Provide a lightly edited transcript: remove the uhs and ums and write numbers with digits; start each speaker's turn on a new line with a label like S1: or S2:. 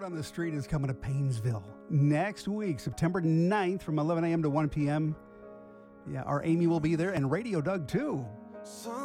S1: on the Street is coming to Paynesville next week, September 9th from 11 a.m. to 1 p.m. Yeah, our Amy will be there and Radio Doug too.